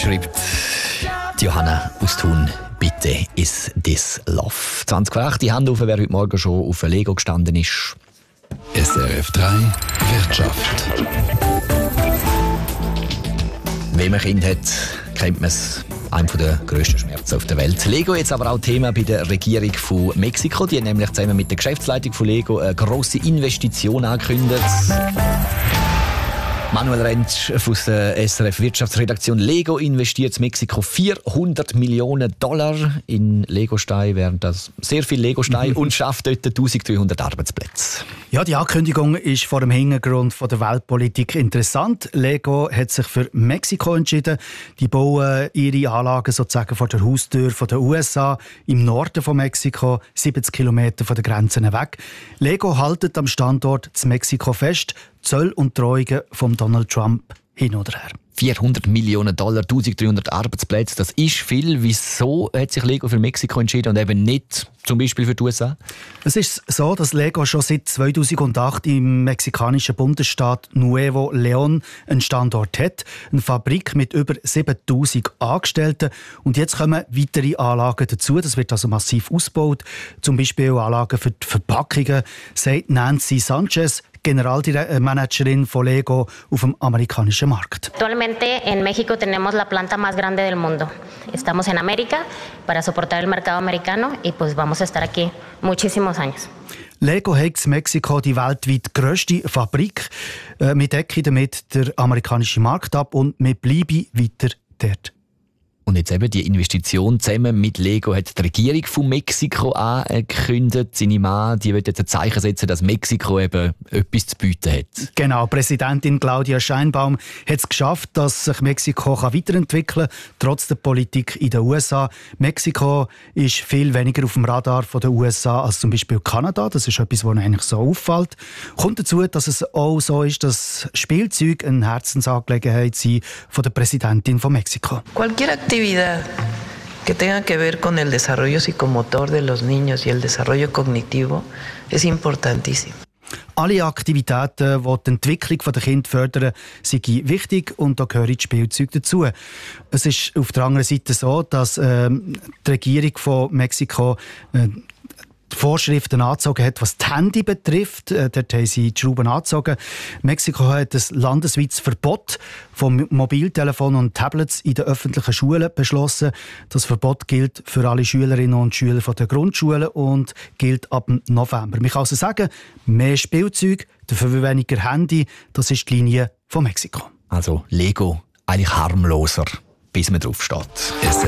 schreibt Johanna aus Thun. Bitte is this love. 20 vor 8, die Hand auf, wer heute Morgen schon auf ein Lego gestanden ist. SRF 3 Wirtschaft. Wenn man Kind hat, kennt man es. Einer der grössten Schmerzen auf der Welt. Lego jetzt aber auch Thema bei der Regierung von Mexiko. Die haben nämlich zusammen mit der Geschäftsleitung von Lego eine grosse Investition angekündigt. Manuel Rentsch aus der SRF Wirtschaftsredaktion. Lego investiert in Mexiko $400 Millionen in Legosteine, während das sehr viel Legosteine und schafft dort 1300 Arbeitsplätze. Ja, die Ankündigung ist vor dem Hintergrund von der Weltpolitik interessant. Lego hat sich für Mexiko entschieden. Die bauen ihre Anlagen sozusagen vor der Haustür von den USA im Norden von Mexiko, 70 Kilometer von den Grenzen weg. Lego haltet am Standort zu Mexiko fest. Zöll und Drohungen von Donald Trump hin oder her. $400 Millionen, 1300 Arbeitsplätze, das ist viel. Wieso hat sich Lego für Mexiko entschieden und eben nicht zum Beispiel für die USA? Es ist so, dass Lego schon seit 2008 im mexikanischen Bundesstaat Nuevo León einen Standort hat. Eine Fabrik mit über 7000 Angestellten. Und jetzt kommen weitere Anlagen dazu. Das wird also massiv ausgebaut. Zum Beispiel Anlagen für die Verpackungen, sagt Nancy Sanchez, Generalmanagerin von Lego auf dem amerikanischen Markt. Actualmente en México tenemos la planta más grande del mundo. Estamos en América para soportar el mercado americano y pues vamos a estar aquí muchísimos años. Lego hat in Mexiko die weltweit grösste Fabrik. Wir decken damit den amerikanischen Markt ab und wir bleiben weiter dort. Und jetzt eben die Investition zusammen mit Lego hat die Regierung von Mexiko angekündigt. Seine Mann, die will jetzt ein Zeichen setzen, dass Mexiko eben etwas zu bieten hat. Genau, Präsidentin Claudia Sheinbaum hat es geschafft, dass sich Mexiko weiterentwickeln kann, trotz der Politik in den USA. Mexiko ist viel weniger auf dem Radar der USA als zum Beispiel Kanada. Das ist etwas, was eigentlich so auffällt. Kommt dazu, dass es auch so ist, dass Spielzeuge eine Herzensangelegenheit sind von der Präsidentin von Mexiko. Actividad que tenga que ver con el desarrollo psicomotor de los niños y el desarrollo cognitivo es importantísimo. Alle Aktivitäten, die die Entwicklung der Kinder fördern, sind wichtig und da gehören die Spielzeuge dazu. Es ist auf der anderen Seite so, dass die Regierung von Mexiko die Vorschriften angezogen hat, was das Handy betrifft. Dort haben sie die Schrauben angezogen. Mexiko hat ein landesweites Verbot von Mobiltelefonen und Tablets in den öffentlichen Schulen beschlossen. Das Verbot gilt für alle Schülerinnen und Schüler der Grundschulen und gilt ab November. Man kann also sagen, mehr Spielzeug, dafür weniger Handy. Das ist die Linie von Mexiko. Also Lego eigentlich harmloser, bis man drauf steht.